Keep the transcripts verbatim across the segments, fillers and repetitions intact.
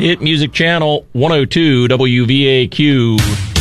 Hit Music Channel one oh two W V A Q.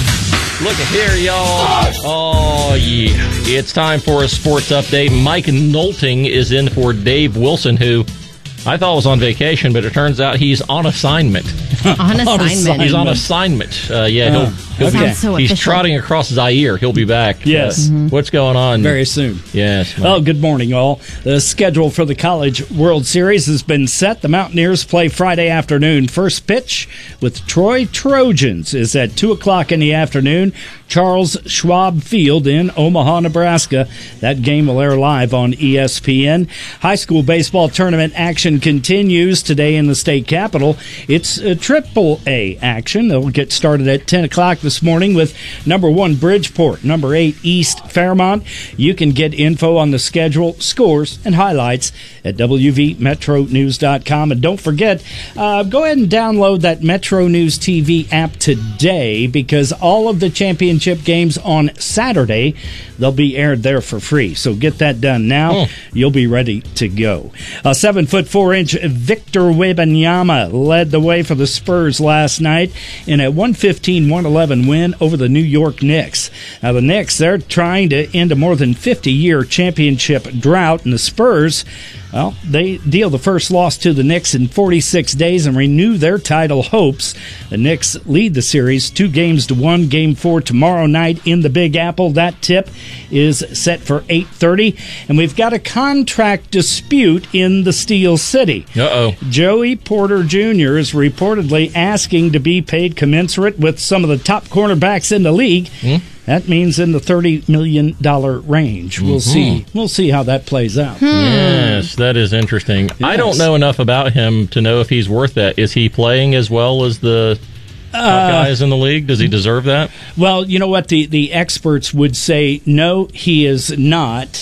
Look at here, y'all. Oh, yeah. It's time for a sports update. Mike Nolting is in for Dave Wilson, who I thought was on vacation, but it turns out he's on assignment. On assignment. He's on assignment. Uh, yeah, he'll, he'll okay. be, so he's official. trotting across Zaire. He'll be back. Yes. Uh, mm-hmm. What's going on? Very soon. Yes. Mike. Oh, good morning, all. The schedule for the College World Series has been set. The Mountaineers play Friday afternoon. First pitch with Troy Trojans is at two o'clock in the afternoon. Charles Schwab Field in Omaha, Nebraska. That game will air live on E S P N. High school baseball tournament action continues today in the state capitol. It's a triple A action. They'll get started at ten o'clock this morning with number one Bridgeport, number eight East Fairmont. You can get info on the schedule, scores, and highlights at W V Metro News dot com. And don't forget, uh, go ahead and download that Metro News T V app today, because all of the championship games on Saturday, they'll be aired there for free. So get that done now. Oh. You'll be ready to go. A seven foot four inch Victor Wembanyama led the way for the Spurs last night in a one fifteen one eleven win over the New York Knicks. Now the Knicks, they're trying to end a more than fifty year championship drought, and the Spurs, well, they deal the first loss to the Knicks in forty-six days and renew their title hopes. The Knicks lead the series two games to one. Game four tomorrow night in the Big Apple. That tip is set for eight thirty. And we've got a contract dispute in the Steel City. Uh-oh. Joey Porter Junior is reportedly asking to be paid commensurate with some of the top cornerbacks in the league. Hmm? That means in the thirty million dollars range. We'll mm-hmm. see. We'll see how that plays out. Hmm. Yes, that is interesting. Yes. I don't know enough about him to know if he's worth that. Is he playing as well as the top uh, guys in the league? Does he deserve that? Well, you know what? The, the experts would say, no, he is not.